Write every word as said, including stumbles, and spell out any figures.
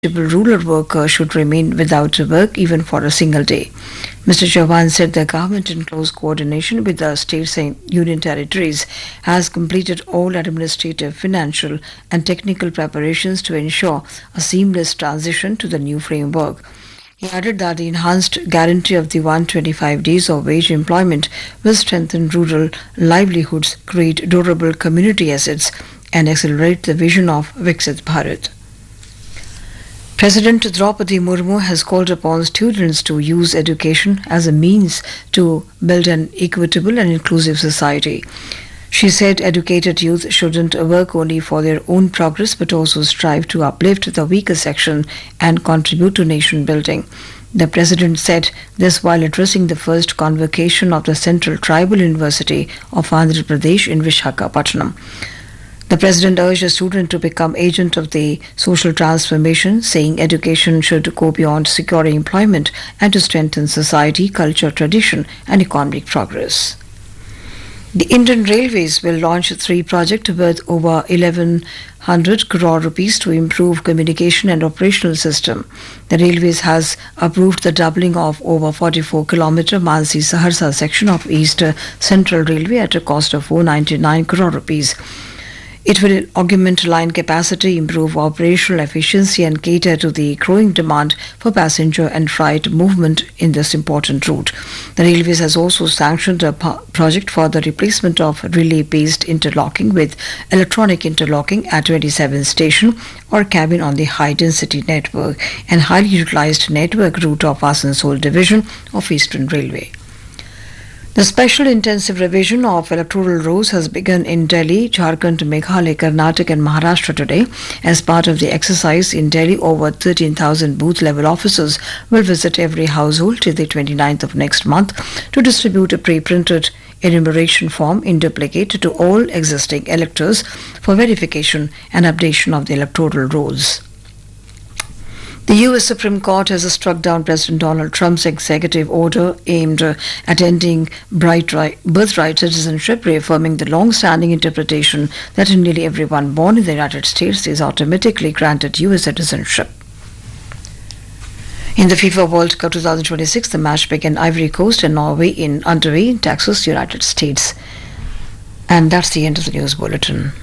rural worker should remain without work even for a single day. Mister Chauhan said the government, in close coordination with the states and union territories, has completed all administrative, financial, and technical preparations to ensure a seamless transition to the new framework. He added that the enhanced guarantee of the one hundred twenty-five days of wage employment will strengthen rural livelihoods, create durable community assets, and accelerate the vision of Viksit Bharat. President Draupadi Murmu has called upon students to use education as a means to build an equitable and inclusive society. She said educated youth shouldn't work only for their own progress but also strive to uplift the weaker section and contribute to nation building. The president said this while addressing the first convocation of the Central Tribal University of Andhra Pradesh in Vishakhapatnam. The president urged the student to become agent of the social transformation, saying education should go beyond securing employment and to strengthen society, culture, tradition, and economic progress. The Indian Railways will launch three projects worth over eleven hundred crore rupees to improve communication and operational system. The Railways has approved the doubling of over forty-four kilometer Mansi Saharsa section of East Central Railway at a cost of four hundred ninety-nine crore rupees. It will augment line capacity, improve operational efficiency, and cater to the growing demand for passenger and freight movement in this important route. The Railways has also sanctioned a po- project for the replacement of relay-based interlocking with electronic interlocking at twenty-seven station or cabin on the high-density network and highly utilized network route of Asansol division of Eastern Railway. The special intensive revision of electoral rules has begun in Delhi, Jharkhand, Meghalaya, Karnataka and Maharashtra today. As part of the exercise in Delhi, over thirteen thousand booth-level officers will visit every household till the twenty-ninth of next month to distribute a pre-printed enumeration form in duplicate to all existing electors for verification and updation of the electoral rolls. The U S Supreme Court has struck down President Donald Trump's executive order aimed at ending birthright citizenship, reaffirming the long-standing interpretation that nearly everyone born in the United States is automatically granted U S citizenship. In the FIFA World Cup twenty twenty-six, the match began Ivory Coast and Norway in underway in Texas, United States. And that's the end of the news bulletin.